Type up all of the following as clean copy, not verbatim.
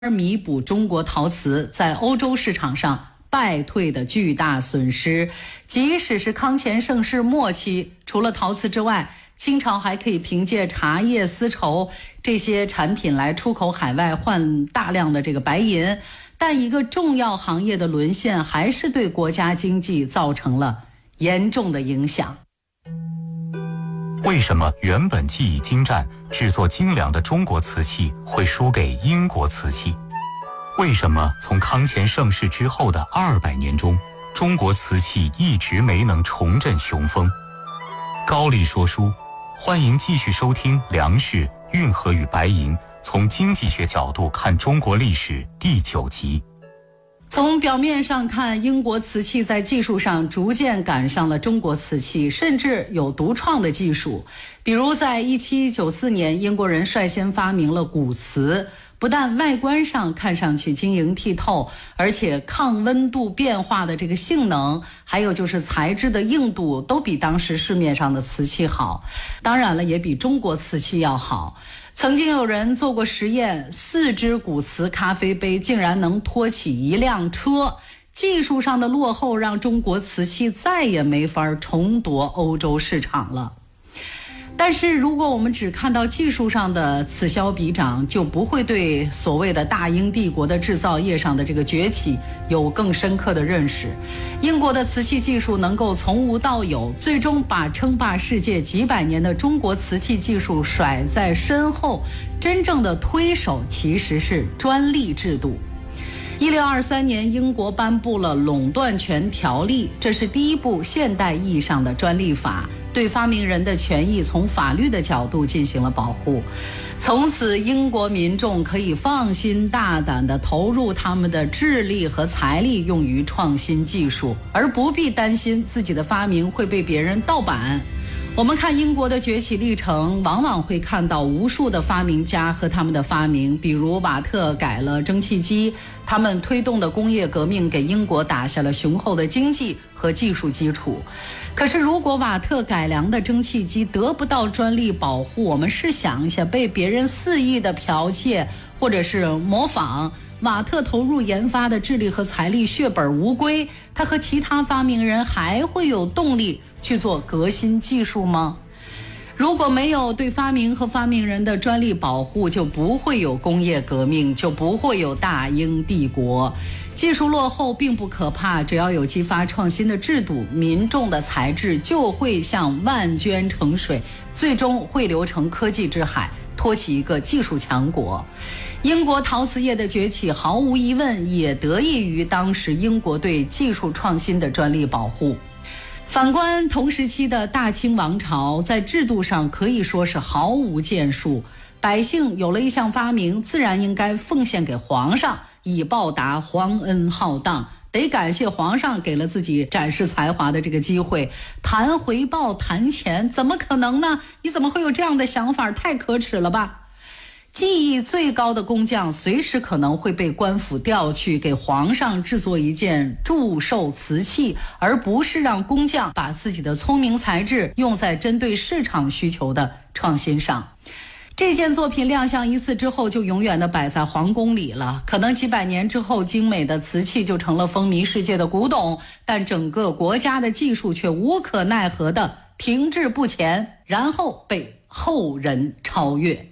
弥补中国陶瓷在欧洲市场上败退的巨大损失。即使是康乾盛世末期，除了陶瓷之外，清朝还可以凭借茶叶、丝绸这些产品来出口海外，换大量的这个白银。但一个重要行业的沦陷，还是对国家经济造成了严重的影响。 为什么原本技艺精湛、制作精良的中国瓷器会输给英国瓷器？为什么从康乾盛世之后的200年中，中国瓷器一直没能重振雄风？高丽说书，欢迎继续收听《粮食、运河与白银》，从经济学角度看中国历史第9集。 从表面上看，英国瓷器在技术上逐渐赶上了中国瓷器，甚至有独创的技术。比如在1794年，英国人率先发明了骨瓷，不但外观上看上去晶莹剔透，而且抗温度变化的这个性能，还有就是材质的硬度，都比当时市面上的瓷器好。当然了，也比中国瓷器要好。曾经有人做过实验，4只骨瓷咖啡杯竟然能托起1辆车。技术上的落后让中国瓷器再也没法重夺欧洲市场了。但是如果我们只看到技术上的此消彼长，就不会对所谓的大英帝国的制造业上的这个崛起有更深刻的认识。英国的瓷器技术能够从无到有，最终把称霸世界几百年的中国瓷器技术甩在身后，真正的推手其实是专利制度。1623年，英国颁布了垄断权条例，这是第一部现代意义上的专利法，对发明人的权益从法律的角度进行了保护。从此，英国民众可以放心大胆地投入他们的智力和财力用于创新技术，而不必担心自己的发明会被别人盗版。我们看英国的崛起历程，往往会看到无数的发明家和他们的发明，比如瓦特改了蒸汽机，他们推动的工业革命给英国打下了雄厚的经济和技术基础。可是如果瓦特改良的蒸汽机得不到专利保护，我们试想一下，被别人肆意的剽窃或者是模仿，瓦特投入研发的智力和财力血本无归，他和其他发明人还会有动力去做革新技术吗？如果没有对发明和发明人的专利保护，就不会有工业革命，就不会有大英帝国。技术落后并不可怕，只要有激发创新的制度，民众的才智就会像万涓成水，最终汇流成科技之海，托起一个技术强国。英国陶瓷业的崛起毫无疑问也得益于当时英国对技术创新的专利保护。反观同时期的大清王朝，在制度上可以说是毫无建树，百姓有了一项发明，自然应该奉献给皇上，以报答皇恩浩荡，得感谢皇上给了自己展示才华的这个机会。谈回报谈钱怎么可能呢？你怎么会有这样的想法？太可耻了吧。技艺最高的工匠随时可能会被官府调去给皇上制作一件祝寿瓷器，而不是让工匠把自己的聪明才智用在针对市场需求的创新上。这件作品亮相一次之后，就永远的摆在皇宫里了。可能几百年之后，精美的瓷器就成了风靡世界的古董，但整个国家的技术却无可奈何的停滞不前，然后被后人超越。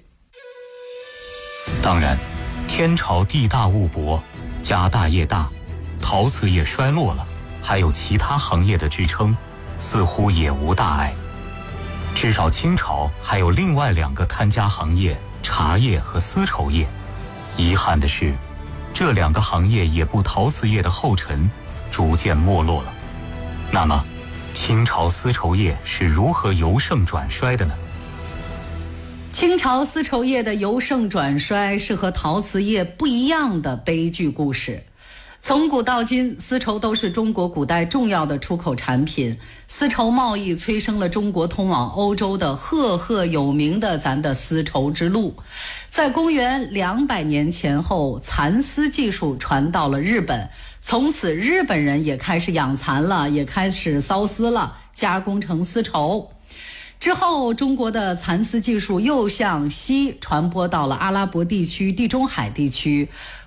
当然，天朝地大物博，家大业大，陶瓷业衰落了，还有其他行业的支撑，似乎也无大碍。至少清朝还有另外2个看家行业，茶叶和丝绸业。遗憾的是，这2个行业也步陶瓷业的后尘，逐渐没落了。那么，清朝丝绸业是如何由盛转衰的呢？ 清朝丝绸业的由盛转衰是和陶瓷业不一样的悲剧故事。从古到今，丝绸都是中国古代重要的出口产品。丝绸贸易催生了中国通往欧洲的赫赫有名的咱的丝绸之路。在公元200年前后，蚕丝技术传到了日本，从此日本人也开始养蚕了，也开始缫丝了，加工成丝绸。 之后，中国的蚕丝技术又向西传播到了阿拉伯地区、地中海地区。